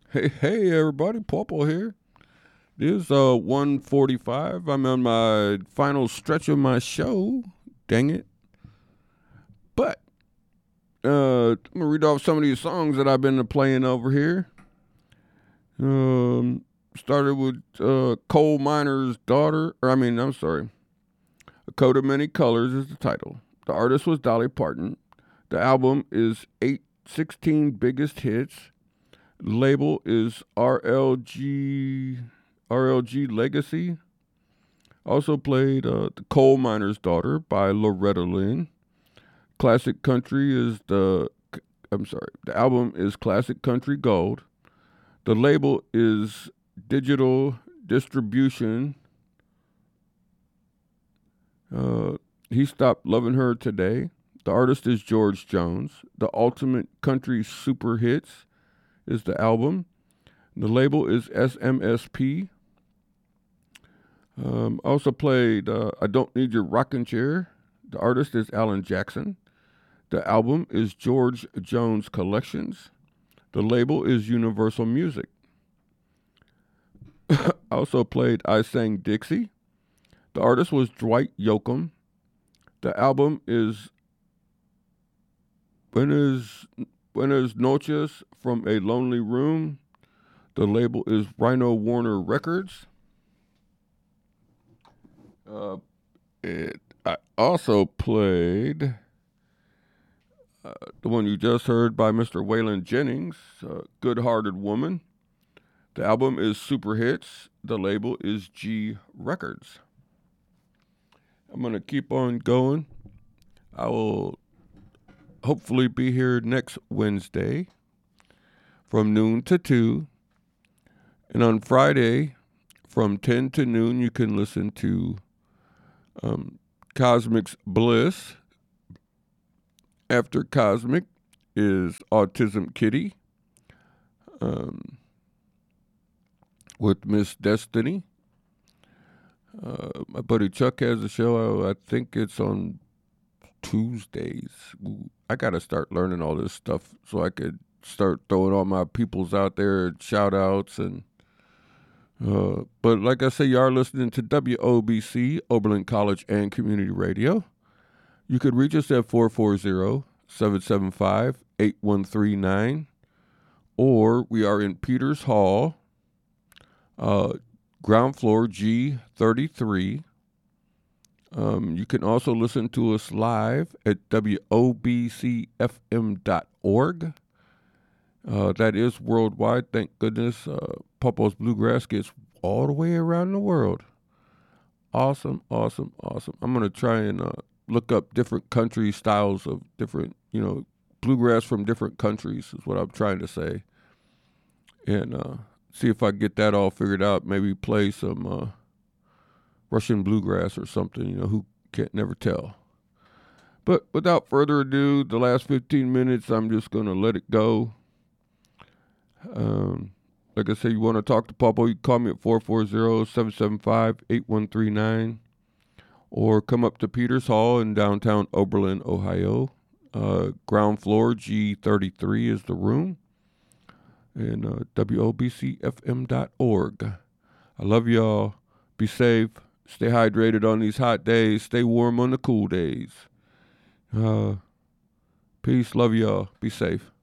Hey, everybody, Popo here. It is 1:45. I'm on my final stretch of my show. Dang it. But I'm gonna read off some of these songs that I've been playing over here. Started with Coal Miner's Daughter, I'm sorry. A Coat of Many Colors is the title. The artist was Dolly Parton. The album is 816 Biggest Hits. The label is RLG Legacy. Also played The Coal Miner's Daughter by Loretta Lynn. Classic Country is the album is Classic Country Gold. The label is Digital Distribution. He Stopped Loving Her Today. The artist is George Jones. The Ultimate Country Super Hits is the album. The label is SMSP. Also played I Don't Need Your Rocking Chair. The artist is Alan Jackson. The album is George Jones Collections. The label is Universal Music. Also played I Sang Dixie. The artist was Dwight Yoakam. The album is Buenas Noches from a Lonely Room. The label is Rhino Warner Records. I also played the one you just heard by Mr. Waylon Jennings, Good Hearted Woman. The album is Super Hits. The label is G Records. I'm going to keep on going. I will hopefully be here next Wednesday from noon to 2. And on Friday from 10 to noon, you can listen to Cosmic's Bliss. After Cosmic is Autism Kitty with Miss Destiny. My buddy Chuck has a show. I think it's on Tuesdays. Ooh, I got to start learning all this stuff so I could start throwing all my peoples out there, shout outs. But like I say, you are listening to WOBC, Oberlin College and Community Radio. You could reach us at 440-775-8139, or we are in Peters Hall, ground floor G33. You can also listen to us live at WOBCFM.org. That is worldwide, thank goodness. Popo's Bluegrass gets all the way around the world. Awesome. I'm going to try and look up different country styles of different, bluegrass from different countries is what I'm trying to say. And see if I get that all figured out. Maybe play some Russian bluegrass or something, who can't never tell. But without further ado, the last 15 minutes, I'm just going to let it go. Like I said, you want to talk to Popo, you can call me at 440-775-8139 or come up to Peters Hall in downtown Oberlin, Ohio. Ground floor G33 is the room. And WOBCFM.org. I love y'all. Be safe. Stay hydrated on these hot days. Stay warm on the cool days. Peace. Love y'all. Be safe.